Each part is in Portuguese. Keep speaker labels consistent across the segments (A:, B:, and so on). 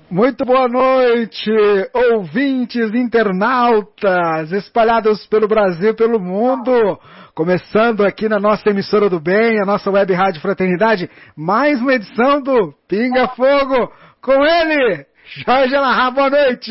A: Muito boa noite, ouvintes, internautas, espalhados pelo Brasil e pelo mundo. Começando aqui na nossa emissora do bem, a nossa web rádio Fraternidade, mais uma edição do Pinga Fogo, com ele, Jorge Alahá, boa noite.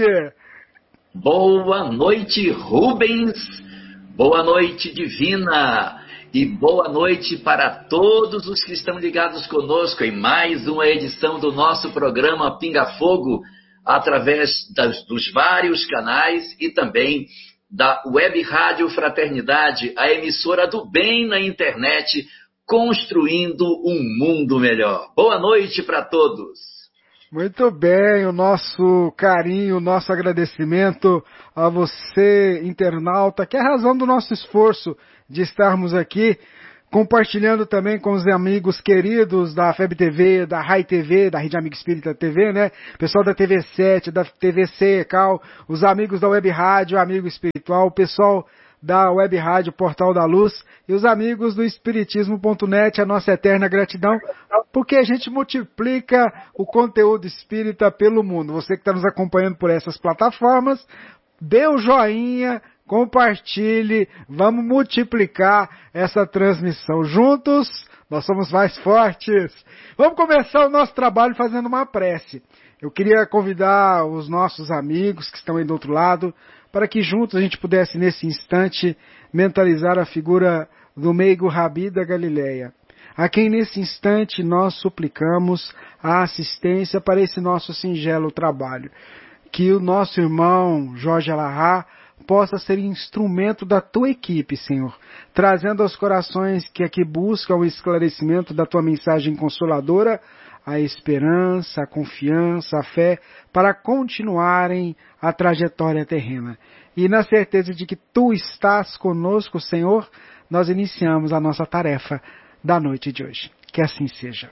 B: Boa noite, Rubens, boa noite, Divina, e boa noite para todos os que estão ligados conosco em mais uma edição do nosso programa Pinga Fogo, através dos vários canais e também da Web Rádio Fraternidade, a emissora do bem na internet, construindo um mundo melhor. Boa noite para todos.
A: Muito bem, o nosso carinho, o nosso agradecimento a você, internauta, que é a razão do nosso esforço de estarmos aqui, compartilhando também com os amigos queridos da FEB TV, da RAI TV, da Rede Amigo Espírita TV, né? Pessoal da TV7, da TVC, Cal, os amigos da Web Rádio, Amigo Espiritual, o pessoal da Web Rádio Portal da Luz e os amigos do Espiritismo.net, a nossa eterna gratidão, porque a gente multiplica o conteúdo espírita pelo mundo. Você que está nos acompanhando por essas plataformas, dê o joinha, compartilhe, vamos multiplicar essa transmissão. Juntos, nós somos mais fortes. Vamos começar o nosso trabalho fazendo uma prece. Eu queria convidar os nossos amigos que estão aí do outro lado, para que juntos a gente pudesse, nesse instante, mentalizar a figura do meigo Rabi da Galileia, a quem nesse instante nós suplicamos a assistência para esse nosso singelo trabalho. Que o nosso irmão Jorge Alahá possa ser instrumento da tua equipe, Senhor, trazendo aos corações que aqui buscam o esclarecimento da tua mensagem consoladora, a esperança, a confiança, a fé, para continuarem a trajetória terrena. E na certeza de que tu estás conosco, Senhor, nós iniciamos a nossa tarefa da noite de hoje. Que assim seja.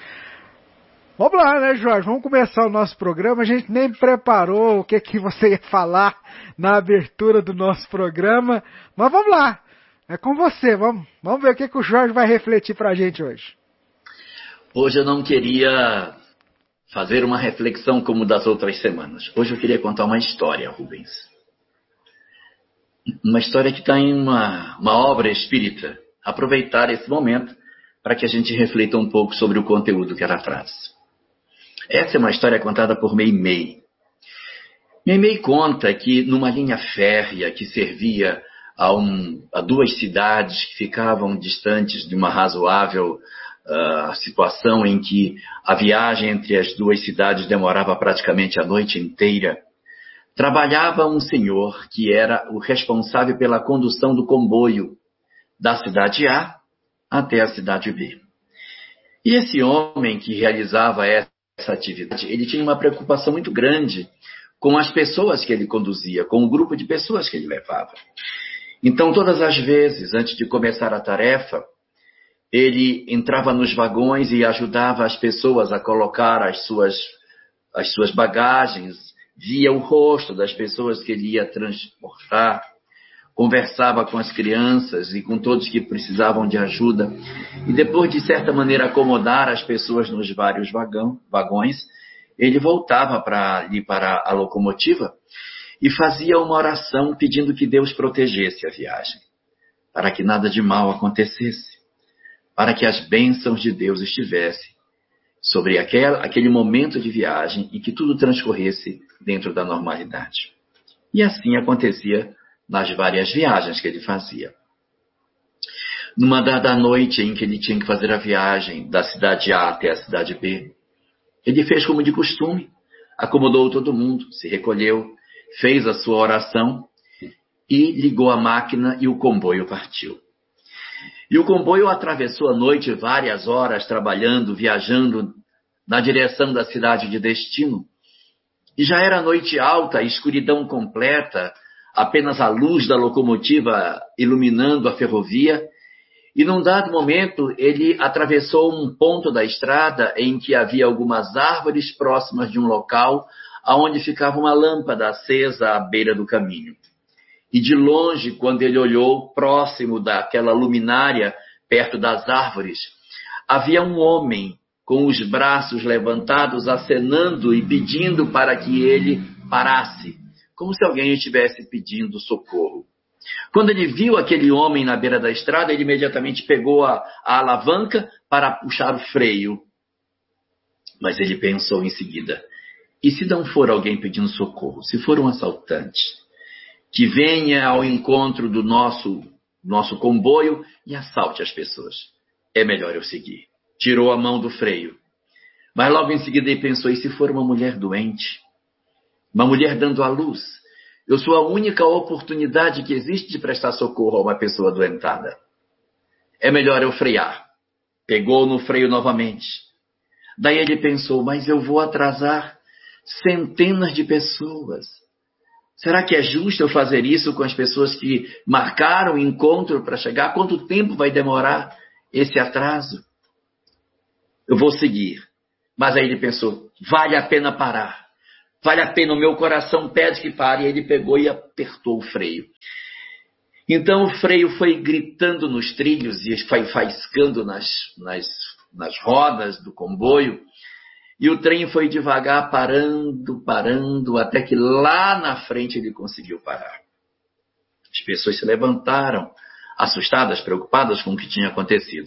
A: Vamos lá, né, Jorge? Vamos começar o nosso programa. A gente nem preparou o que você ia falar na abertura do nosso programa, mas vamos lá. É com você. Vamos ver o que o Jorge vai refletir para a gente hoje.
B: Hoje eu não queria fazer uma reflexão como das outras semanas. Hoje eu queria contar uma história, Rubens. Uma história que está em uma obra espírita. Aproveitar esse momento para que a gente reflita um pouco sobre o conteúdo que ela traz. Essa é uma história contada por Meimei. Meimei conta que numa linha férrea que servia a duas cidades que ficavam distantes de uma razoável situação em que a viagem entre as duas cidades demorava praticamente a noite inteira, trabalhava um senhor que era o responsável pela condução do comboio da cidade A até a cidade B. E esse homem que realizava essa atividade, ele tinha uma preocupação muito grande com as pessoas que ele conduzia, com o grupo de pessoas que ele levava. Então, todas as vezes, antes de começar a tarefa, ele entrava nos vagões e ajudava as pessoas a colocar as suas bagagens, via o rosto das pessoas que ele ia transportar, conversava com as crianças e com todos que precisavam de ajuda. E depois, de certa maneira, acomodar as pessoas nos vários vagões, ele voltava para a locomotiva e fazia uma oração pedindo que Deus protegesse a viagem, para que nada de mal acontecesse, para que as bênçãos de Deus estivessem sobre aquele momento de viagem e que tudo transcorresse dentro da normalidade. E assim acontecia nas várias viagens que ele fazia. Numa dada noite em que ele tinha que fazer a viagem da cidade A até a cidade B, ele fez como de costume, acomodou todo mundo, se recolheu, fez a sua oração e ligou a máquina e o comboio partiu. E o comboio atravessou a noite várias horas trabalhando, viajando na direção da cidade de destino. E já era noite alta, escuridão completa, apenas a luz da locomotiva iluminando a ferrovia. E num dado momento ele atravessou um ponto da estrada em que havia algumas árvores próximas de um local onde ficava uma lâmpada acesa à beira do caminho. E de longe, quando ele olhou próximo daquela luminária, perto das árvores, havia um homem com os braços levantados, acenando e pedindo para que ele parasse, como se alguém estivesse pedindo socorro. Quando ele viu aquele homem na beira da estrada, ele imediatamente pegou a alavanca para puxar o freio. Mas ele pensou em seguida, e se não for alguém pedindo socorro, se for um assaltante, que venha ao encontro do nosso comboio e assalte as pessoas, é melhor eu seguir. Tirou a mão do freio. Mas logo em seguida ele pensou, e se for uma mulher doente? Uma mulher dando à luz? Eu sou a única oportunidade que existe de prestar socorro a uma pessoa doentada. É melhor eu frear. Pegou no freio novamente. Daí ele pensou, mas eu vou atrasar centenas de pessoas. Será que é justo eu fazer isso com as pessoas que marcaram o encontro para chegar? Quanto tempo vai demorar esse atraso? Eu vou seguir. Mas aí ele pensou, vale a pena parar. Vale a pena, o meu coração pede que pare. E ele pegou e apertou o freio. Então o freio foi gritando nos trilhos e foi faiscando nas rodas do comboio. E o trem foi devagar, parando, até que lá na frente ele conseguiu parar. As pessoas se levantaram, assustadas, preocupadas com o que tinha acontecido.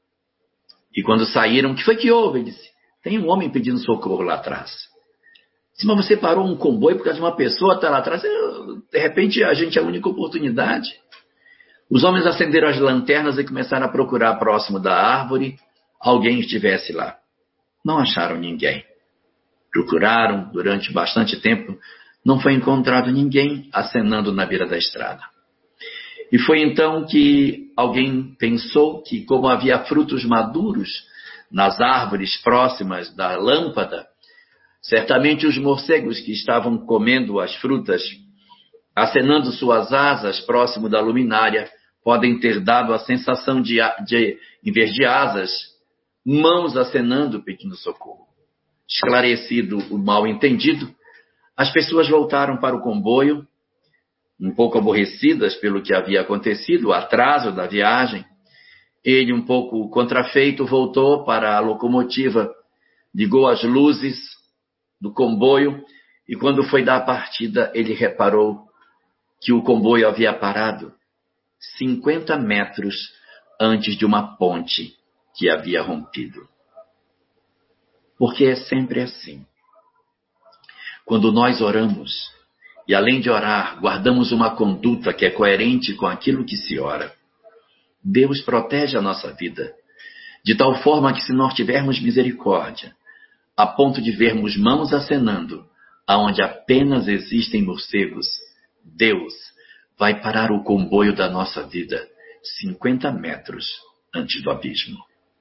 B: E quando saíram, o que foi que houve? Ele disse, tem um homem pedindo socorro lá atrás. Disse, mas você parou um comboio por causa de uma pessoa que está lá atrás? De repente, a gente é a única oportunidade. Os homens acenderam as lanternas e começaram a procurar próximo da árvore alguém estivesse lá. Não acharam ninguém. Procuraram durante bastante tempo, não foi encontrado ninguém acenando na beira da estrada. E foi então que alguém pensou que, como havia frutos maduros nas árvores próximas da lâmpada, certamente os morcegos que estavam comendo as frutas, acenando suas asas próximo da luminária, podem ter dado a sensação de em vez de asas, mãos acenando pedindo socorro. Esclarecido o mal-entendido, as pessoas voltaram para o comboio, um pouco aborrecidas pelo que havia acontecido, o atraso da viagem. Ele, um pouco contrafeito, voltou para a locomotiva, ligou as luzes do comboio e quando foi dar a partida, ele reparou que o comboio havia parado 50 metros antes de uma ponte que havia rompido. Porque é sempre assim. Quando nós oramos, e além de orar, guardamos uma conduta que é coerente com aquilo que se ora, Deus protege a nossa vida, de tal forma que se nós tivermos misericórdia, a ponto de vermos mãos acenando, aonde apenas existem morcegos, Deus vai parar o comboio da nossa vida 50 metros antes do abismo.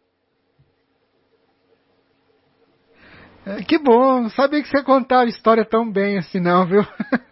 A: Que bom, não sabia que você contava a história tão bem assim não, viu?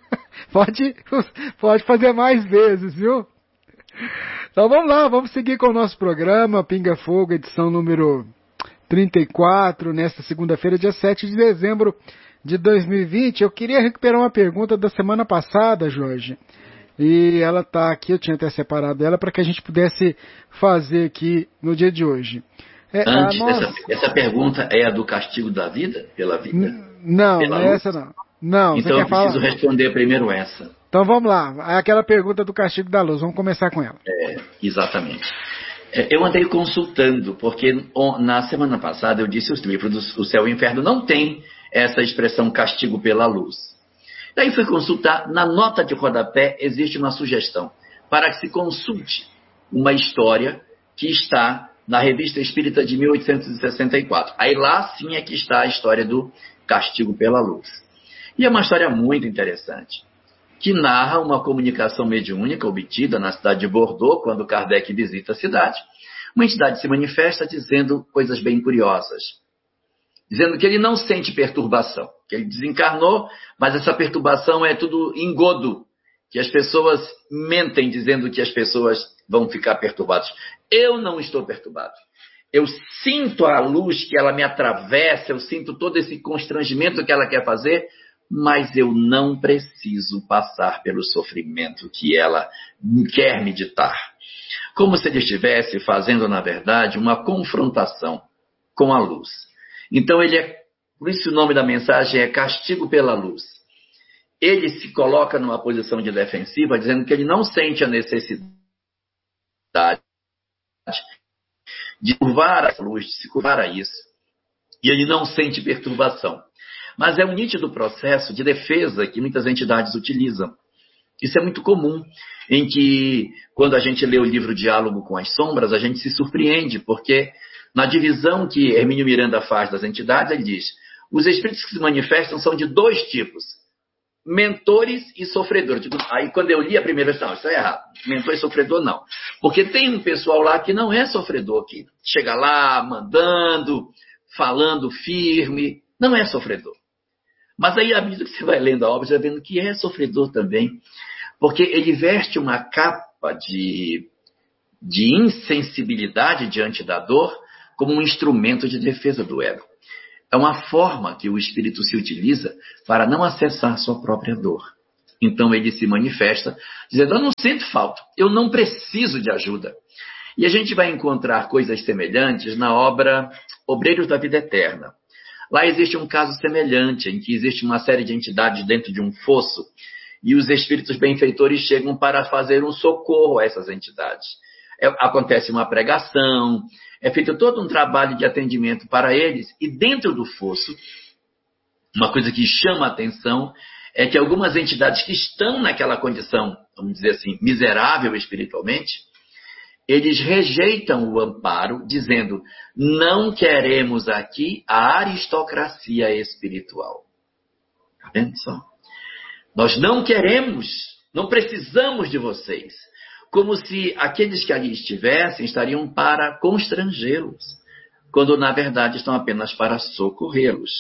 A: Pode fazer mais vezes, viu? Então vamos lá, vamos seguir com o nosso programa, Pinga Fogo, edição número 34, nesta segunda-feira, dia 7 de dezembro de 2020. Eu queria recuperar uma pergunta da semana passada, Jorge. E ela está aqui, eu tinha até separado ela, para que a gente pudesse fazer aqui no dia de hoje.
B: Antes, essa pergunta é a do castigo da vida? Pela vida?
A: Não, não é essa não. Não,
B: então eu preciso responder primeiro essa.
A: Então vamos lá, é aquela pergunta do castigo da luz, vamos começar com ela.
B: Exatamente. Eu andei consultando, porque na semana passada eu disse os livros do Céu e o Inferno não tem essa expressão castigo pela luz. Daí fui consultar, na nota de rodapé existe uma sugestão para que se consulte uma história que está na Revista Espírita de 1864. Aí lá sim é que está a história do castigo pela luz. E é uma história muito interessante, que narra uma comunicação mediúnica obtida na cidade de Bordeaux, quando Kardec visita a cidade. Uma entidade se manifesta dizendo coisas bem curiosas. Dizendo que ele não sente perturbação, que ele desencarnou, mas essa perturbação é tudo engodo, que as pessoas mentem dizendo que as pessoas vão ficar perturbadas. Eu não estou perturbado. Eu sinto a luz que ela me atravessa, eu sinto todo esse constrangimento que ela quer fazer, mas eu não preciso passar pelo sofrimento que ela quer me ditar. Como se ele estivesse fazendo, na verdade, uma confrontação com a luz. Então por isso o nome da mensagem é Castigo pela Luz. Ele se coloca numa posição de defensiva, dizendo que ele não sente a necessidade de curvar a luz, de se curvar a isso. E ele não sente perturbação. Mas é um nítido processo de defesa que muitas entidades utilizam. Isso é muito comum, em que, quando a gente lê o livro Diálogo com as Sombras, a gente se surpreende, porque na divisão que Hermínio Miranda faz das entidades, ele diz: os espíritos que se manifestam são de dois tipos, mentores e sofredores. Aí, quando eu li a primeira vez, não, isso é errado. Mentor e sofredor, não. Porque tem um pessoal lá que não é sofredor, que chega lá mandando, falando firme, não é sofredor. Mas aí, à medida que você vai lendo a obra, você vai vendo que é sofredor também, porque ele veste uma capa de insensibilidade diante da dor como um instrumento de defesa do ego. É uma forma que o espírito se utiliza para não acessar sua própria dor. Então ele se manifesta dizendo: eu não sinto falta, eu não preciso de ajuda. E a gente vai encontrar coisas semelhantes na obra Obreiros da Vida Eterna. Lá existe um caso semelhante, em que existe uma série de entidades dentro de um fosso, e os espíritos benfeitores chegam para fazer um socorro a essas entidades. Acontece uma pregação, é feito todo um trabalho de atendimento para eles, e dentro do fosso, uma coisa que chama a atenção é que algumas entidades que estão naquela condição, vamos dizer assim, miserável espiritualmente, eles rejeitam o amparo, dizendo: não queremos aqui a aristocracia espiritual. Está vendo só? Nós não queremos, não precisamos de vocês. Como se aqueles que ali estivessem estariam para constrangê-los, quando na verdade estão apenas para socorrê-los.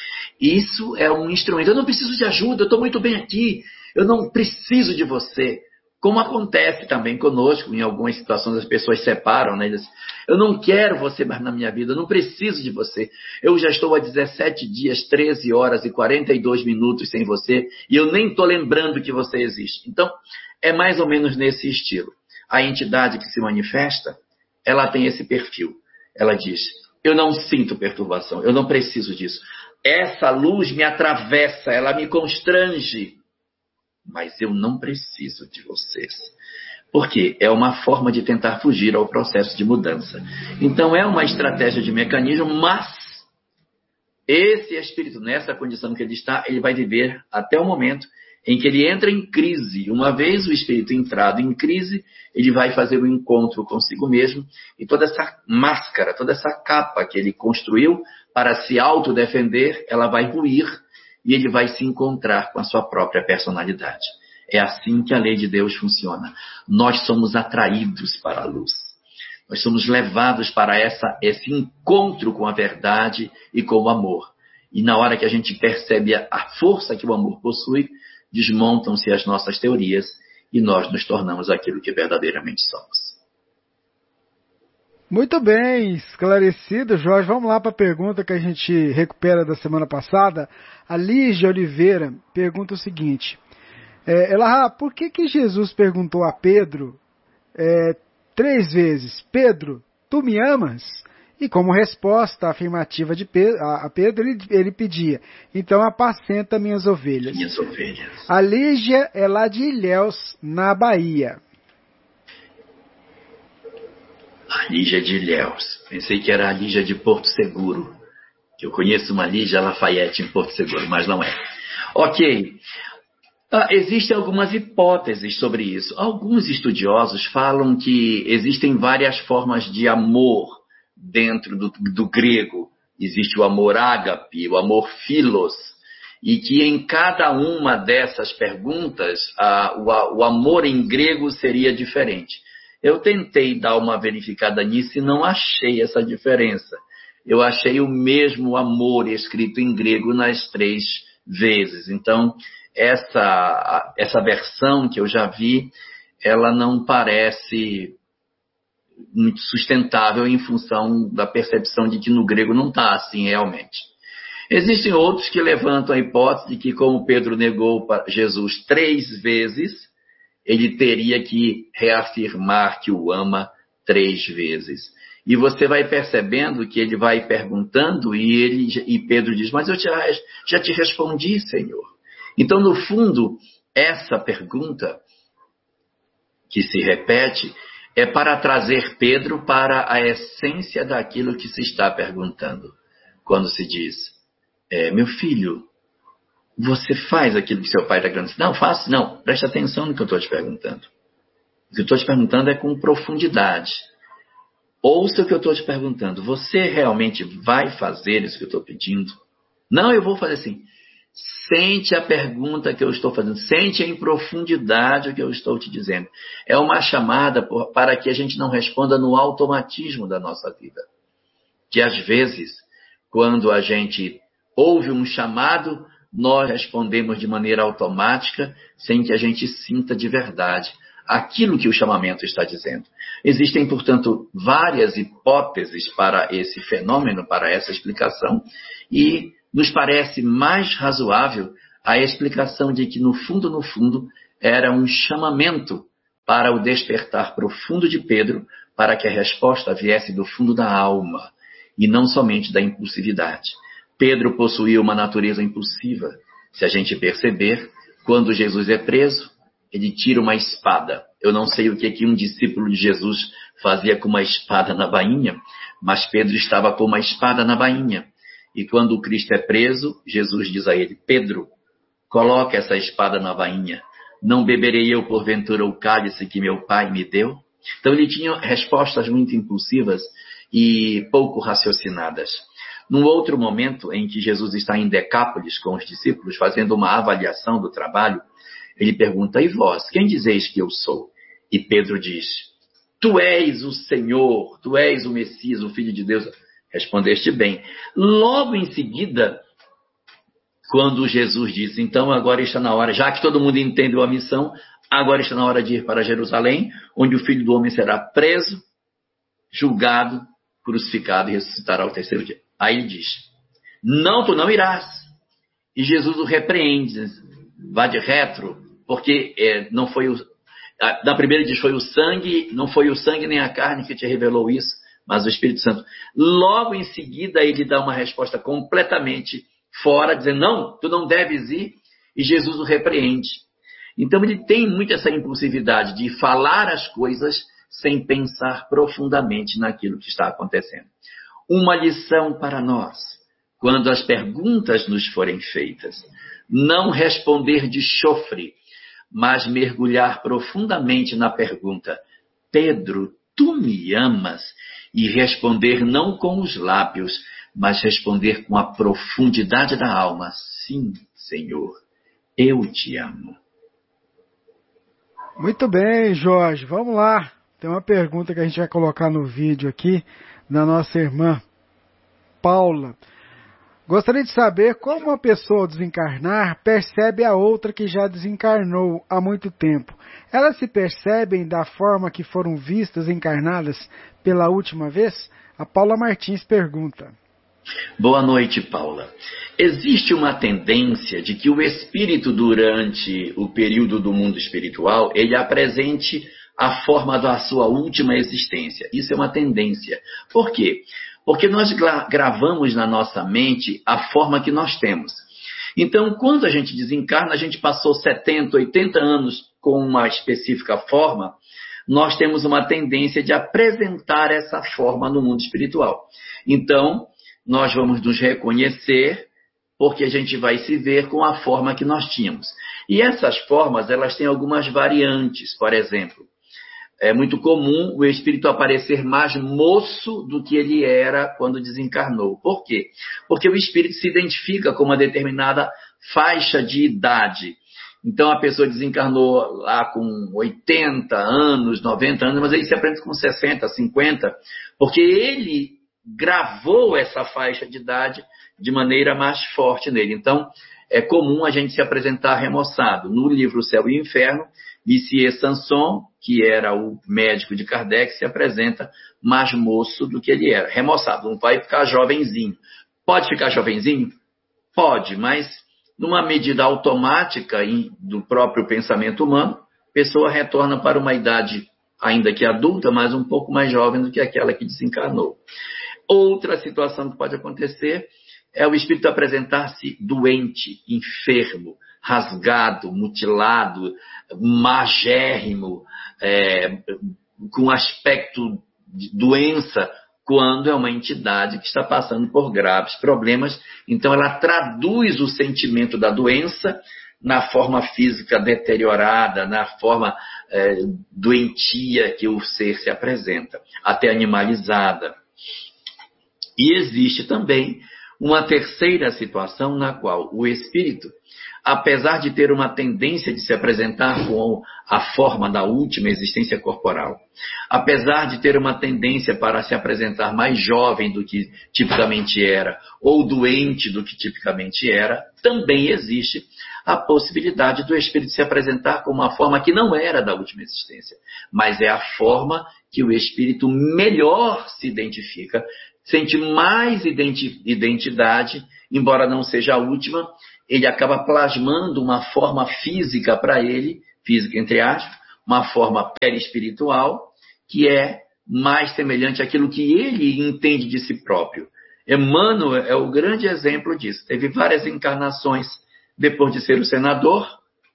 B: Isso é um instrumento. Eu não preciso de ajuda, eu estou muito bem aqui, eu não preciso de você. Como acontece também conosco, em algumas situações as pessoas separam, né? Dizem: eu não quero você mais na minha vida, eu não preciso de você. Eu já estou há 17 dias, 13 horas e 42 minutos sem você, e eu nem estou lembrando que você existe. Então, é mais ou menos nesse estilo. A entidade que se manifesta, ela tem esse perfil. Ela diz: eu não sinto perturbação, eu não preciso disso. Essa luz me atravessa, ela me constrange. Mas eu não preciso de vocês. Porque é uma forma de tentar fugir ao processo de mudança. Então é uma estratégia de mecanismo, mas esse espírito, nessa condição que ele está, ele vai viver até o momento em que ele entra em crise. Uma vez o espírito entrado em crise, ele vai fazer o encontro consigo mesmo, e toda essa máscara, toda essa capa que ele construiu para se autodefender, ela vai ruir, e ele vai se encontrar com a sua própria personalidade. É assim que a lei de Deus funciona. Nós somos atraídos para a luz. Nós somos levados para esse encontro com a verdade e com o amor. E na hora que a gente percebe a força que o amor possui, desmontam-se as nossas teorias e nós nos tornamos aquilo que verdadeiramente somos.
A: Muito bem, esclarecido, Jorge. Vamos lá para a pergunta que a gente recupera da semana passada. A Lígia Oliveira pergunta o seguinte: por que Jesus perguntou a Pedro 3 vezes: Pedro, tu me amas? E como resposta afirmativa a Pedro, ele pedia: então apacenta minhas ovelhas.
B: Minhas ovelhas.
A: A Lígia é lá de Ilhéus, na Bahia.
B: A Lígia de Ilhéus. Pensei que era a Lígia de Porto Seguro. Que eu conheço uma Lígia Lafayette em Porto Seguro, mas não é. Ok. Existem algumas hipóteses sobre isso. Alguns estudiosos falam que existem várias formas de amor dentro do grego. Existe o amor ágape, o amor philos, e que em cada uma dessas perguntas o amor em grego seria diferente. Eu tentei dar uma verificada nisso e não achei essa diferença. Eu achei o mesmo amor escrito em grego nas 3 vezes. Então, essa versão que eu já vi, ela não parece muito sustentável em função da percepção de que no grego não está assim realmente. Existem outros que levantam a hipótese de que, como Pedro negou para Jesus 3 vezes, ele teria que reafirmar que o ama 3 vezes. E você vai percebendo que ele vai perguntando e Pedro diz, mas eu já te respondi, Senhor. Então, no fundo, essa pergunta que se repete é para trazer Pedro para a essência daquilo que se está perguntando. Quando se diz, meu filho, você faz aquilo que seu pai está querendo? Não, faço. Não, preste atenção no que eu estou te perguntando. O que eu estou te perguntando é com profundidade. Ouça o que eu estou te perguntando. Você realmente vai fazer isso que eu estou pedindo? Não, eu vou fazer assim. Sente a pergunta que eu estou fazendo. Sente em profundidade o que eu estou te dizendo. É uma chamada para que a gente não responda no automatismo da nossa vida. Que às vezes, quando a gente ouve um chamado, nós respondemos de maneira automática, sem que a gente sinta de verdade aquilo que o chamamento está dizendo. Existem, portanto, várias hipóteses para esse fenômeno, para essa explicação, e nos parece mais razoável a explicação de que, no fundo, era um chamamento para o despertar profundo de Pedro, para que a resposta viesse do fundo da alma, e não somente da impulsividade. Pedro possuía uma natureza impulsiva. Se a gente perceber, quando Jesus é preso, ele tira uma espada. Eu não sei o que um discípulo de Jesus fazia com uma espada na bainha, mas Pedro estava com uma espada na bainha. E quando o Cristo é preso, Jesus diz a ele, Pedro, coloque essa espada na bainha. Não beberei eu, porventura, o cálice que meu pai me deu? Então ele tinha respostas muito impulsivas e pouco raciocinadas. Num outro momento em que Jesus está em Decápolis com os discípulos, fazendo uma avaliação do trabalho, ele pergunta, e vós, quem dizeis que eu sou? E Pedro diz, tu és o Senhor, tu és o Messias, o Filho de Deus. Respondeste bem. Logo em seguida, quando Jesus diz, então agora está na hora, já que todo mundo entendeu a missão, agora está na hora de ir para Jerusalém, onde o Filho do Homem será preso, julgado, crucificado e ressuscitará ao terceiro dia. Aí ele diz, não, tu não irás. E Jesus o repreende, vá de retro, porque não foi na primeira diz, foi o sangue, não foi o sangue nem a carne que te revelou isso, mas o Espírito Santo. Logo em seguida, ele dá uma resposta completamente fora, dizendo, não, tu não deves ir, e Jesus o repreende. Então, ele tem muito essa impulsividade de falar as coisas sem pensar profundamente naquilo que está acontecendo. Uma lição para nós, quando as perguntas nos forem feitas, não responder de chofre, mas mergulhar profundamente na pergunta, Pedro, tu me amas? E responder não com os lábios, mas responder com a profundidade da alma, sim, Senhor, eu te amo.
A: Muito bem, Jorge, vamos lá. Tem uma pergunta que a gente vai colocar no vídeo aqui, da nossa irmã Paula. Gostaria de saber como uma pessoa ao desencarnar percebe a outra que já desencarnou há muito tempo. Elas se percebem da forma que foram vistas encarnadas pela última vez? A Paula Martins pergunta.
B: Boa noite, Paula. Existe uma tendência de que o espírito, durante o período do mundo espiritual, ele apresente a forma da sua última existência. Isso é uma tendência. Por quê? Porque nós gravamos na nossa mente a forma que nós temos. Então, quando a gente desencarna, a gente passou 70, 80 anos com uma específica forma, nós temos uma tendência de apresentar essa forma no mundo espiritual. Então, nós vamos nos reconhecer porque a gente vai se ver com a forma que nós tínhamos. E essas formas, elas têm algumas variantes. Por exemplo, é muito comum o espírito aparecer mais moço do que ele era quando desencarnou. Por quê? Porque o espírito se identifica com uma determinada faixa de idade. Então a pessoa desencarnou lá com 80 anos, 90 anos, mas ele se apresenta com 60, 50, porque ele gravou essa faixa de idade de maneira mais forte nele. Então é comum a gente se apresentar remoçado. No livro Céu e Inferno, Monsieur Sanson, que era o médico de Kardec, se apresenta mais moço do que ele era. Remoçado, não vai ficar jovenzinho. Pode ficar jovenzinho? Pode, mas numa medida automática do próprio pensamento humano, a pessoa retorna para uma idade ainda que adulta, mas um pouco mais jovem do que aquela que desencarnou. Outra situação que pode acontecer é o espírito apresentar-se doente, enfermo, rasgado, mutilado, magérrimo, com aspecto de doença, quando é uma entidade que está passando por graves problemas. Então ela traduz o sentimento da doença na forma física deteriorada, na forma doentia que o ser se apresenta, até animalizada. E existe também uma terceira situação na qual o espírito, apesar de ter uma tendência de se apresentar com a forma da última existência corporal, apesar de ter uma tendência para se apresentar mais jovem do que tipicamente era, ou doente do que tipicamente era, também existe a possibilidade do espírito se apresentar com uma forma que não era da última existência, mas é a forma que o espírito melhor se identifica, sente mais identidade, embora não seja a última. Ele acaba plasmando uma forma física para ele, física entre aspas, uma forma perispiritual, que é mais semelhante àquilo que ele entende de si próprio. Emmanuel é o grande exemplo disso. Teve várias encarnações depois de ser o senador,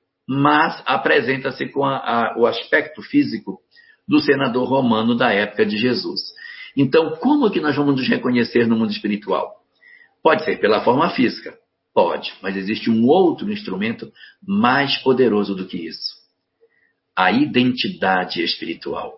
B: mas apresenta-se com o aspecto físico do senador romano da época de Jesus. Então, como que nós vamos nos reconhecer no mundo espiritual? Pode ser pela forma física. Pode, mas existe um outro instrumento mais poderoso do que isso. A identidade espiritual.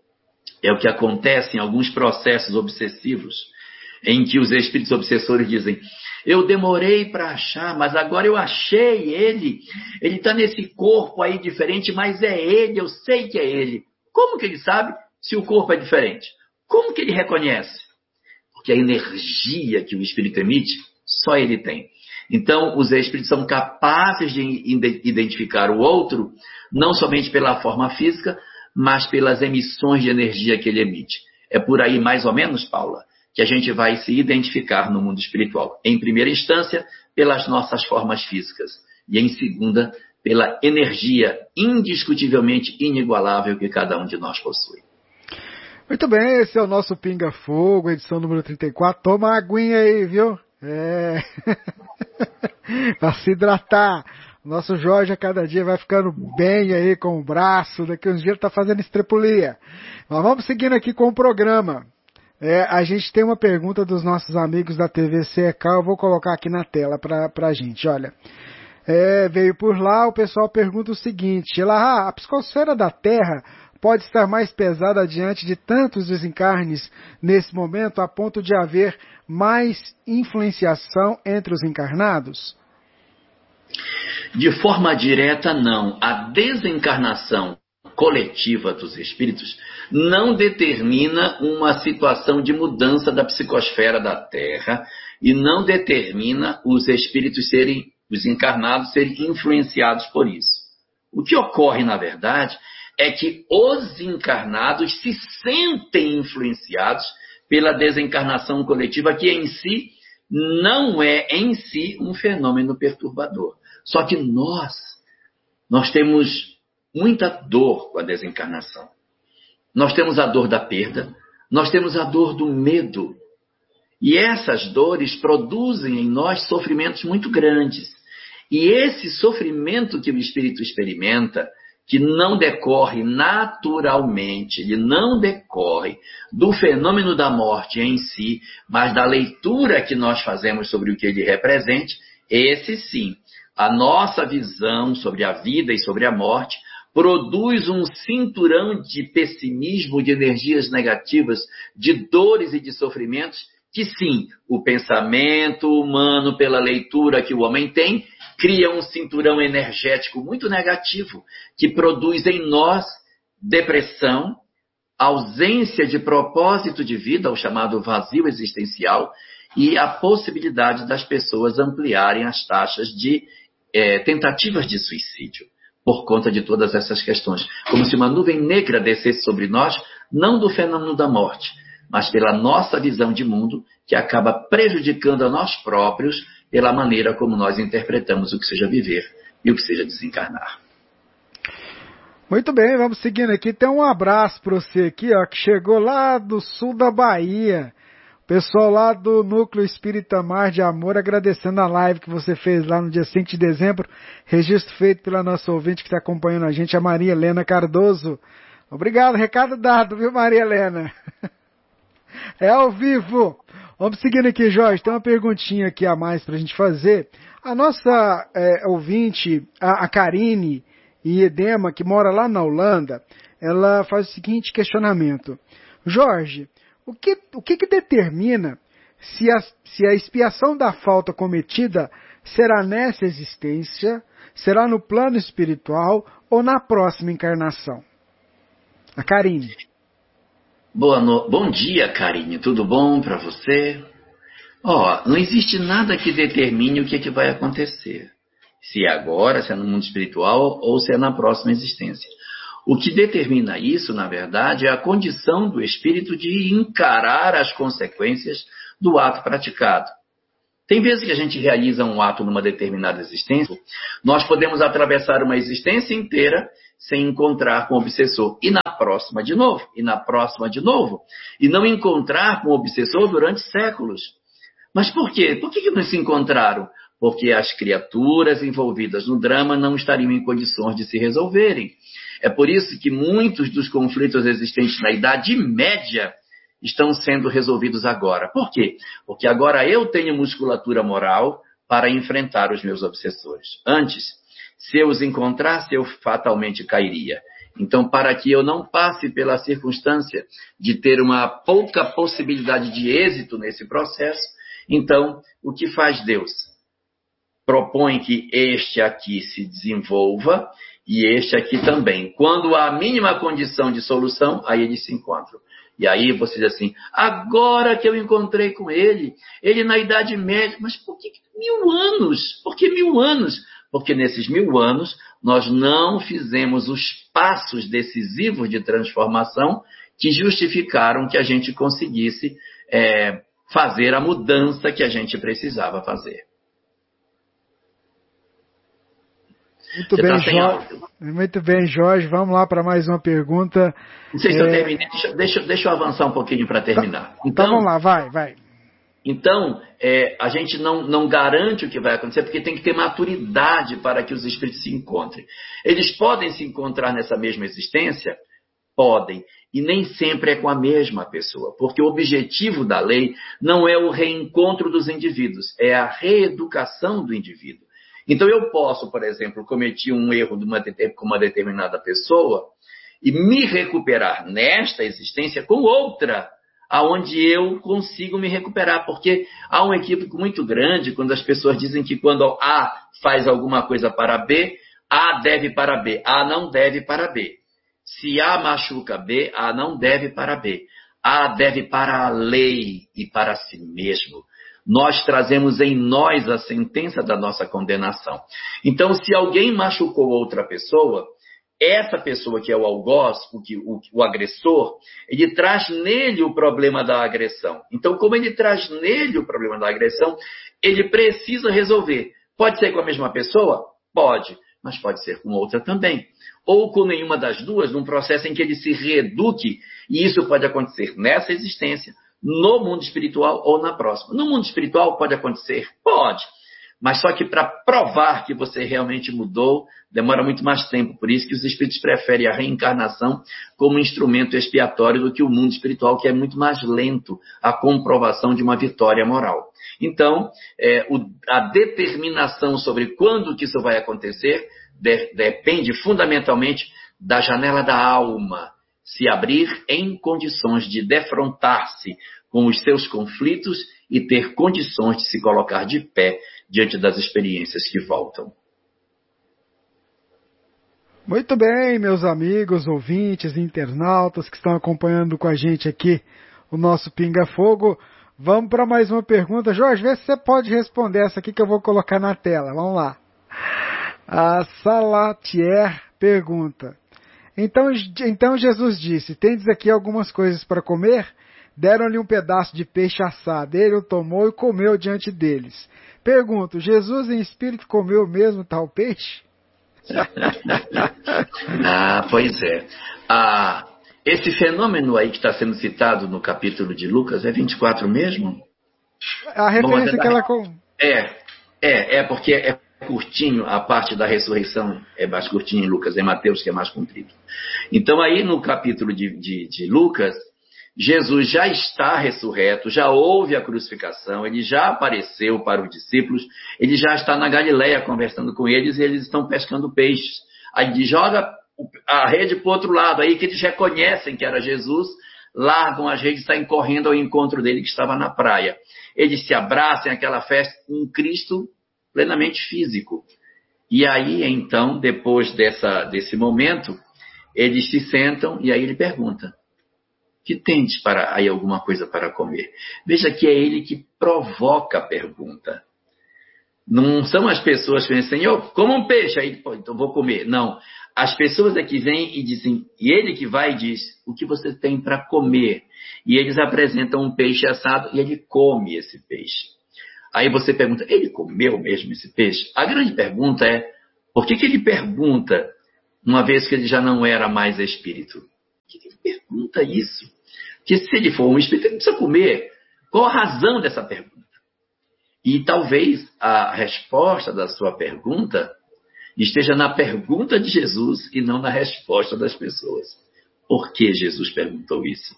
B: É o que acontece em alguns processos obsessivos, em que os espíritos obsessores dizem: eu demorei para achar, mas agora eu achei ele. Ele está nesse corpo aí diferente, mas é ele, eu sei que é ele. Como que ele sabe se o corpo é diferente? Como que ele reconhece? Porque a energia que o espírito emite, só ele tem. Então, os espíritos são capazes de identificar o outro, não somente pela forma física, mas pelas emissões de energia que ele emite. É por aí, mais ou menos, Paula, que a gente vai se identificar no mundo espiritual. Em primeira instância, pelas nossas formas físicas. E em segunda, pela energia indiscutivelmente inigualável que cada um de nós possui.
A: Muito bem, esse é o nosso Pinga Fogo, edição número 34. Toma uma aguinha aí, viu? Para se hidratar. Nosso Jorge a cada dia vai ficando bem aí com o braço, daqui uns dias ele tá fazendo estrepulia. Mas vamos seguindo aqui com o programa. A gente tem uma pergunta dos nossos amigos da TV CEK, eu vou colocar aqui na tela pra gente, olha. Veio por lá, o pessoal pergunta o seguinte: a psicosfera da Terra pode estar mais pesada diante de tantos desencarnes nesse momento, a ponto de haver mais influenciação entre os encarnados?
B: De forma direta, não. A desencarnação coletiva dos espíritos não determina uma situação de mudança da psicosfera da Terra e não determina os espíritos os encarnados serem influenciados por isso. O que ocorre, na verdade, é que os encarnados se sentem influenciados pela desencarnação coletiva, que em si não é em si um fenômeno perturbador. Só que nós temos muita dor com a desencarnação. Nós temos a dor da perda, nós temos a dor do medo. E essas dores produzem em nós sofrimentos muito grandes. E esse sofrimento que o espírito experimenta, que não decorre naturalmente, ele não decorre do fenômeno da morte em si, mas da leitura que nós fazemos sobre o que ele representa, esse sim, a nossa visão sobre a vida e sobre a morte produz um cinturão de pessimismo, de energias negativas, de dores e de sofrimentos, que sim, o pensamento humano, pela leitura que o homem tem, cria um cinturão energético muito negativo, que produz em nós depressão, ausência de propósito de vida, o chamado vazio existencial, e a possibilidade das pessoas ampliarem as taxas de tentativas de suicídio, por conta de todas essas questões. Como se uma nuvem negra descesse sobre nós, não do fenômeno da morte, mas pela nossa visão de mundo, que acaba prejudicando a nós próprios pela maneira como nós interpretamos o que seja viver e o que seja desencarnar.
A: Muito bem, vamos seguindo aqui. Tem um abraço para você aqui, ó, que chegou lá do sul da Bahia. Pessoal lá do Núcleo Espírita Mar de Amor, agradecendo a live que você fez lá no dia 5 de dezembro. Registro feito pela nossa ouvinte que está acompanhando a gente, a Maria Helena Cardoso. Obrigado, recado dado, viu, Maria Helena? É ao vivo. Vamos seguindo aqui, Jorge. Tem uma perguntinha aqui a mais para a gente fazer. A nossa ouvinte, a Karine e Edema, que mora lá na Holanda, ela faz o seguinte questionamento. Jorge, o que determina se a expiação da falta cometida será nessa existência, será no plano espiritual ou na próxima encarnação? A Karine.
B: Bom dia, Karine. Tudo bom para você? Não existe nada que determine o que vai acontecer. Se é agora, se é no mundo espiritual ou se é na próxima existência. O que determina isso, na verdade, é a condição do espírito de encarar as consequências do ato praticado. Tem vezes que a gente realiza um ato numa determinada existência, nós podemos atravessar uma existência inteira sem encontrar com o obsessor. E na próxima de novo, e na próxima de novo. E não encontrar com o obsessor durante séculos. Mas por quê? Por que não se encontraram? Porque as criaturas envolvidas no drama não estariam em condições de se resolverem. É por isso que muitos dos conflitos existentes na Idade Média estão sendo resolvidos agora. Por quê? Porque agora eu tenho musculatura moral para enfrentar os meus obsessores. Antes, se eu os encontrasse, eu fatalmente cairia. Então, para que eu não passe pela circunstância de ter uma pouca possibilidade de êxito nesse processo, então, o que faz Deus? Propõe que este aqui se desenvolva e este aqui também. Quando há a mínima condição de solução, aí eles se encontram. E aí você diz assim, agora que eu encontrei com ele na Idade Média, mas por que 1000 anos? Por que 1000 anos? Porque nesses 1000 anos nós não fizemos os passos decisivos de transformação que justificaram que a gente conseguisse fazer a mudança que a gente precisava fazer.
A: Muito bem, Jorge. Vamos lá para mais uma pergunta.
B: Não sei se eu terminei. Deixa eu avançar um pouquinho para terminar.
A: Então vamos lá, vai.
B: Então, a gente não garante o que vai acontecer, porque tem que ter maturidade para que os espíritos se encontrem. Eles podem se encontrar nessa mesma existência? Podem. E nem sempre é com a mesma pessoa, porque o objetivo da lei não é o reencontro dos indivíduos, é a reeducação do indivíduo. Então eu posso, por exemplo, cometer um erro com uma determinada pessoa e me recuperar nesta existência com outra, aonde eu consigo me recuperar, porque há um equívoco muito grande quando as pessoas dizem que quando A faz alguma coisa para B, A deve para B, A não deve para B. Se A machuca B, A não deve para B. A deve para a lei e para si mesmo. Nós trazemos em nós a sentença da nossa condenação. Então, se alguém machucou outra pessoa, essa pessoa que é o algoz, o agressor, ele traz nele o problema da agressão. Então, como ele traz nele o problema da agressão, ele precisa resolver. Pode ser com a mesma pessoa? Pode, mas pode ser com outra também. Ou com nenhuma das duas, num processo em que ele se reeduque, e isso pode acontecer nessa existência, no mundo espiritual ou na próxima. No mundo espiritual pode acontecer? Pode. Mas só que para provar que você realmente mudou, demora muito mais tempo. Por isso que os espíritos preferem a reencarnação como instrumento expiatório do que o mundo espiritual, que é muito mais lento a comprovação de uma vitória moral. Então, a determinação sobre quando que isso vai acontecer depende fundamentalmente da janela da alma se abrir em condições de defrontar-se com os seus conflitos e ter condições de se colocar de pé diante das experiências que voltam.
A: Muito bem, meus amigos, ouvintes, internautas que estão acompanhando com a gente aqui o nosso Pinga Fogo. Vamos para mais uma pergunta. Jorge, vê se você pode responder essa aqui que eu vou colocar na tela. Vamos lá. A Salatier pergunta. Então Jesus disse, tendes aqui algumas coisas para comer? Deram-lhe um pedaço de peixe assado. Ele o tomou e comeu diante deles. Pergunto, Jesus em espírito comeu mesmo tal peixe?
B: Pois é. Esse fenômeno aí que está sendo citado no capítulo de Lucas é 24 mesmo?
A: A referência que ela...
B: Porque é curtinho, a parte da ressurreição é mais curtinha em Lucas, em Mateus que é mais comprido. Então aí no capítulo de Lucas, Jesus já está ressurreto, já houve a crucificação, ele já apareceu para os discípulos, ele já está na Galileia conversando com eles e eles estão pescando peixes. Aí ele joga a rede para o outro lado, aí que eles reconhecem que era Jesus, largam as redes e saem correndo ao encontro dele que estava na praia. Eles se abraçam, aquela festa, um Cristo plenamente físico. E aí, então, depois desse momento, eles se sentam e aí ele pergunta: que tendes aí alguma coisa para comer? Veja que é ele que provoca a pergunta. Não são as pessoas que dizem: Senhor, coma um peixe, aí então vou comer. Não. As pessoas é que vêm e dizem, e ele que vai e diz: o que você tem para comer? E eles apresentam um peixe assado e ele come esse peixe. Aí você pergunta: ele comeu mesmo esse peixe? A grande pergunta é: por que ele pergunta, uma vez que ele já não era mais espírito? Por que ele pergunta isso? Que se ele for um espírito, ele precisa comer. Qual a razão dessa pergunta? E talvez a resposta da sua pergunta esteja na pergunta de Jesus e não na resposta das pessoas. Por que Jesus perguntou isso?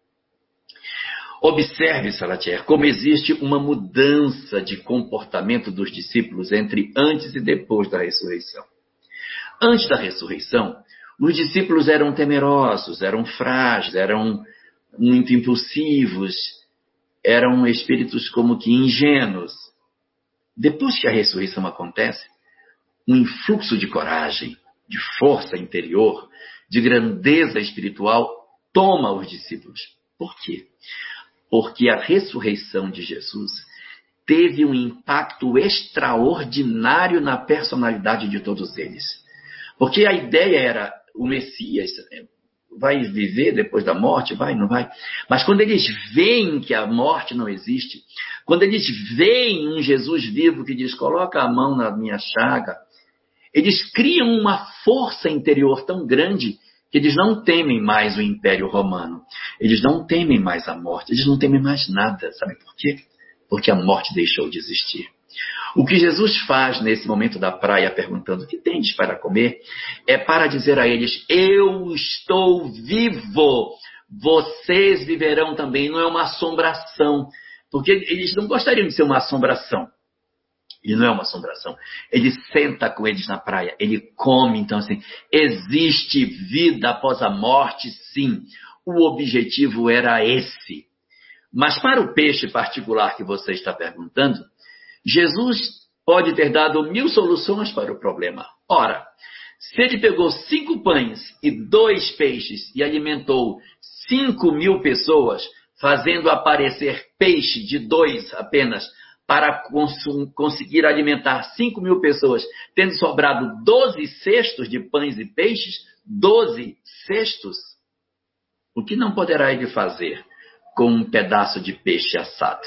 B: Observe, Salatiel, como existe uma mudança de comportamento dos discípulos entre antes e depois da ressurreição. Antes da ressurreição, os discípulos eram temerosos, eram frágeis, eram muito impulsivos, eram espíritos como que ingênuos. Depois que a ressurreição acontece, um influxo de coragem, de força interior, de grandeza espiritual toma os discípulos. Por quê? Porque a ressurreição de Jesus teve um impacto extraordinário na personalidade de todos eles. Porque a ideia era, o Messias vai viver depois da morte? Vai, não vai? Mas quando eles veem que a morte não existe, quando eles veem um Jesus vivo que diz: coloca a mão na minha chaga, eles criam uma força interior tão grande que eles não temem mais o Império Romano. Eles não temem mais a morte. Eles não temem mais nada. Sabe por quê? Porque a morte deixou de existir. O que Jesus faz nesse momento da praia, perguntando: o que tendes para comer? É para dizer a eles: eu estou vivo. Vocês viverão também. Não é uma assombração. Porque eles não gostariam de ser uma assombração. Ele não é uma assombração. Ele senta com eles na praia, ele come. Então, assim, existe vida após a morte, sim. O objetivo era esse. Mas para o peixe particular que você está perguntando, Jesus pode ter dado 1000 soluções para o problema. Ora, se ele pegou 5 pães e 2 peixes e alimentou 5.000 pessoas, fazendo aparecer peixe de 2 apenas, para conseguir alimentar 5.000 pessoas, tendo sobrado 12 cestos de pães e peixes, 12 cestos, o que não poderá ele fazer com um pedaço de peixe assado?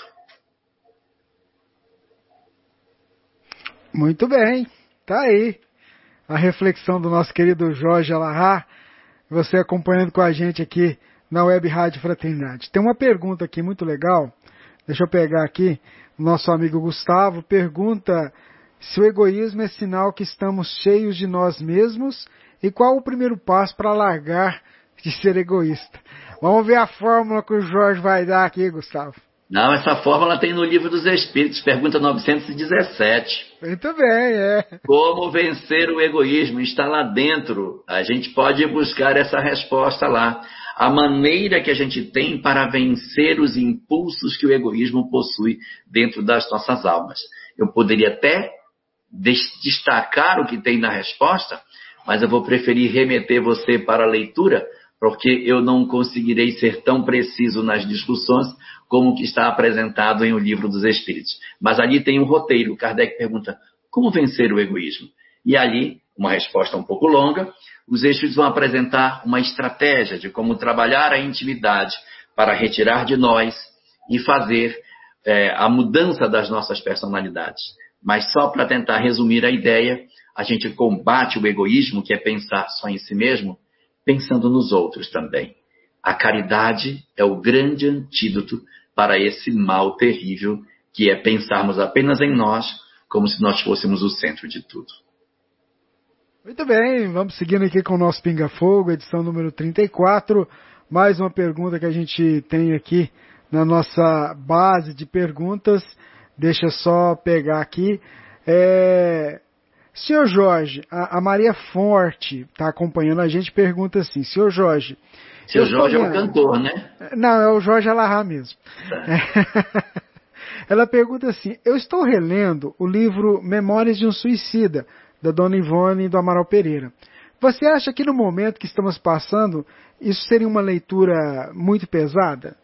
A: Muito bem, tá aí a reflexão do nosso querido Jorge Alahá, você acompanhando com a gente aqui na Web Rádio Fraternidade. Tem uma pergunta aqui muito legal, deixa eu pegar aqui. Nosso amigo Gustavo pergunta se o egoísmo é sinal que estamos cheios de nós mesmos e qual o primeiro passo para largar de ser egoísta. Vamos ver a fórmula que o Jorge vai dar aqui, Gustavo.
B: Não, essa fórmula tem no Livro dos Espíritos, pergunta 917.
A: Muito bem,
B: Como vencer o egoísmo? Está lá dentro. A gente pode buscar essa resposta lá. A maneira que a gente tem para vencer os impulsos que o egoísmo possui dentro das nossas almas. Eu poderia até destacar o que tem na resposta, mas eu vou preferir remeter você para a leitura, porque eu não conseguirei ser tão preciso nas discussões como o que está apresentado em O Livro dos Espíritos. Mas ali tem um roteiro. Kardec pergunta: como vencer o egoísmo? E ali, uma resposta um pouco longa, os espíritos vão apresentar uma estratégia de como trabalhar a intimidade para retirar de nós e fazer a mudança das nossas personalidades. Mas só para tentar resumir a ideia, a gente combate o egoísmo, que é pensar só em si mesmo, pensando nos outros também. A caridade é o grande antídoto para esse mal terrível, que é pensarmos apenas em nós, como se nós fôssemos o centro de tudo.
A: Muito bem, vamos seguindo aqui com o nosso Pinga Fogo, edição número 34. Mais uma pergunta que a gente tem aqui na nossa base de perguntas. Deixa eu só pegar aqui. Senhor Jorge, a Maria Forte está acompanhando a gente, pergunta assim, Senhor Jorge...
B: Seu Jorge é o cantor, né?
A: Não, é o Jorge Alahá mesmo. Tá. Ela pergunta assim, eu estou relendo o livro Memórias de um Suicida, da Dona Ivone e do Amaral Pereira. Você acha que no momento que estamos passando, isso seria uma leitura muito pesada?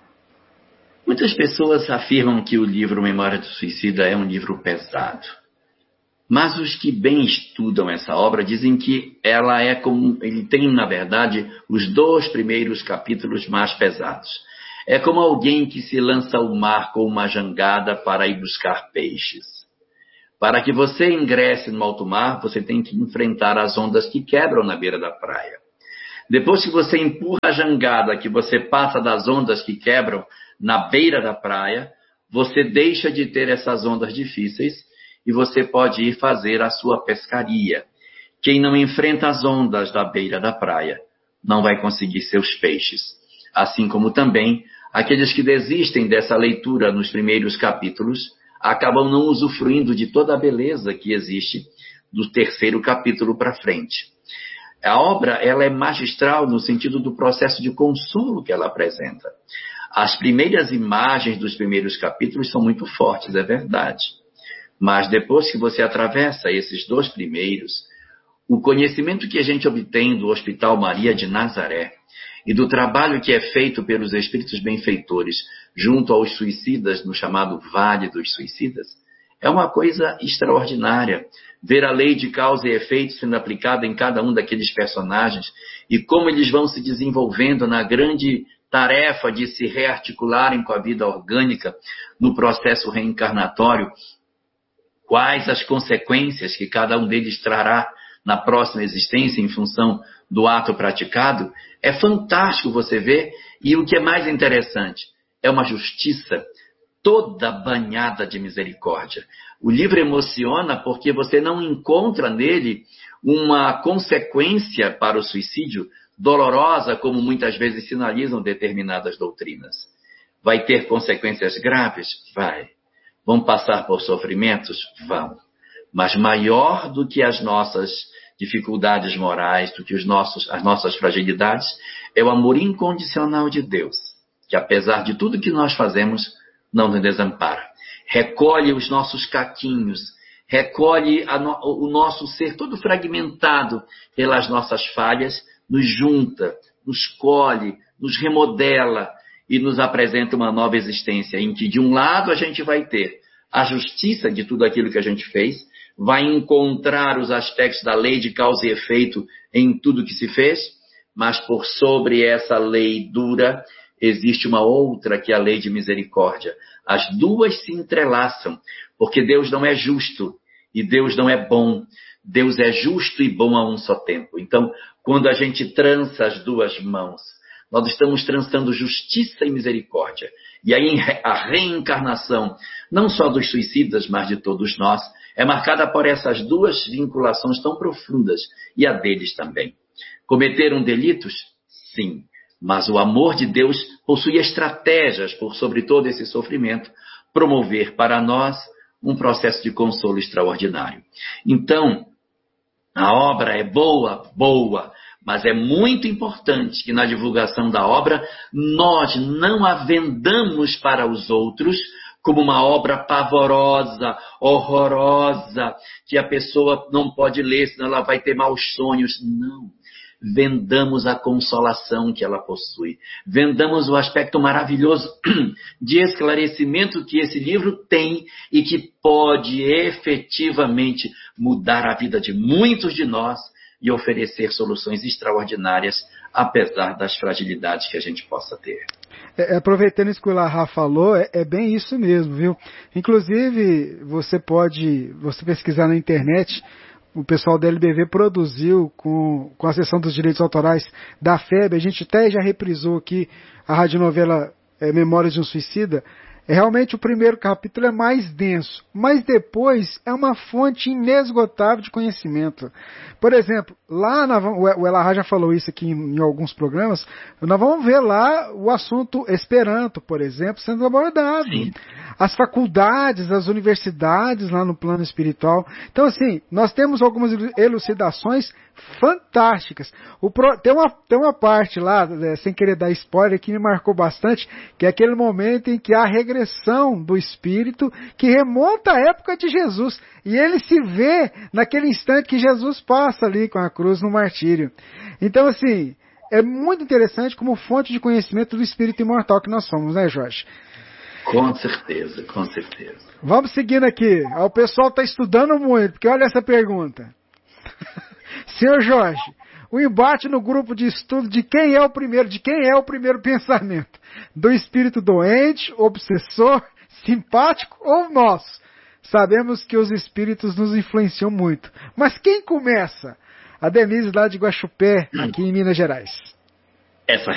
B: Muitas pessoas afirmam que o livro Memórias do Suicida é um livro pesado. Mas os que bem estudam essa obra dizem que ela é como... Ele tem, na verdade, os 2 primeiros capítulos mais pesados. É como alguém que se lança ao mar com uma jangada para ir buscar peixes. Para que você ingresse no alto mar, você tem que enfrentar as ondas que quebram na beira da praia. Depois que você empurra a jangada, que você passa das ondas que quebram na beira da praia, você deixa de ter essas ondas difíceis e você pode ir fazer a sua pescaria. Quem não enfrenta as ondas da beira da praia não vai conseguir seus peixes. Assim como também aqueles que desistem dessa leitura nos primeiros capítulos acabam não usufruindo de toda a beleza que existe do 3º capítulo para frente. A obra ela é magistral no sentido do processo de consolo que ela apresenta. As primeiras imagens dos primeiros capítulos são muito fortes, é verdade. Mas depois que você atravessa esses 2 primeiros, o conhecimento que a gente obtém do Hospital Maria de Nazaré e do trabalho que é feito pelos espíritos benfeitores junto aos suicidas no chamado Vale dos Suicidas, é uma coisa extraordinária. Ver a lei de causa e efeito sendo aplicada em cada um daqueles personagens e como eles vão se desenvolvendo na grande tarefa de se rearticularem com a vida orgânica no processo reencarnatório, quais as consequências que cada um deles trará na próxima existência em função do ato praticado, é fantástico você ver, e o que é mais interessante, é uma justiça toda banhada de misericórdia. O livro emociona porque você não encontra nele uma consequência para o suicídio dolorosa, como muitas vezes sinalizam determinadas doutrinas. Vai ter consequências graves? Vai. Vão passar por sofrimentos? Vão. Mas maior do que as nossas dificuldades morais, do que as nossas fragilidades, é o amor incondicional de Deus, que apesar de tudo que nós fazemos, não nos desampara. Recolhe os nossos caquinhos, recolhe o nosso ser todo fragmentado pelas nossas falhas, nos junta, nos colhe, nos remodela, e nos apresenta uma nova existência, em que de um lado a gente vai ter a justiça de tudo aquilo que a gente fez, vai encontrar os aspectos da lei de causa e efeito em tudo que se fez, mas por sobre essa lei dura existe uma outra que é a lei de misericórdia. As duas se entrelaçam, porque Deus não é justo e Deus não é bom. Deus é justo e bom a um só tempo. Então, quando a gente trança as duas mãos, nós estamos trançando justiça e misericórdia. E aí a reencarnação, não só dos suicidas, mas de todos nós, é marcada por essas duas vinculações tão profundas, e a deles também. Cometeram delitos? Sim. Mas o amor de Deus possui estratégias por sobre todo esse sofrimento, promover para nós um processo de consolo extraordinário. Então, a obra é boa, mas é muito importante que na divulgação da obra nós não a vendamos para os outros como uma obra pavorosa, horrorosa, que a pessoa não pode ler, senão ela vai ter maus sonhos. Não. Vendamos a consolação que ela possui. Vendamos o aspecto maravilhoso de esclarecimento que esse livro tem e que pode efetivamente mudar a vida de muitos de nós e oferecer soluções extraordinárias, apesar das fragilidades que a gente possa ter.
A: Aproveitando isso que o Elahá falou, é bem isso mesmo, viu? Inclusive, você pesquisar na internet, o pessoal da LBV produziu com a sessão dos direitos autorais da FEB, a gente até já reprisou aqui a radionovela Memórias de um Suicida. Realmente o primeiro capítulo é mais denso, mas depois é uma fonte inesgotável de conhecimento. Por exemplo, lá o Elahá já falou isso aqui em alguns programas, nós vamos ver lá o assunto Esperanto, por exemplo, sendo abordado.
B: Sim.
A: As faculdades, as universidades lá no plano espiritual. Então, assim, nós temos algumas elucidações fantásticas. Tem uma parte lá, sem querer dar spoiler, que me marcou bastante, que é aquele momento em que há a regressão do espírito que remonta à época de Jesus. E ele se vê naquele instante que Jesus passa ali com a cruz no martírio. Então, assim, é muito interessante como fonte de conhecimento do espírito imortal que nós somos, né, Jorge?
B: Com certeza, com certeza.
A: Vamos seguindo aqui. O pessoal está estudando muito, porque olha essa pergunta. Senhor Jorge, o embate no grupo de estudo de quem é o primeiro pensamento? Do espírito doente, obsessor, simpático ou nosso? Sabemos que os espíritos nos influenciam muito. Mas quem começa? A Denise lá de Guaxupé, aqui em Minas Gerais.
B: Essa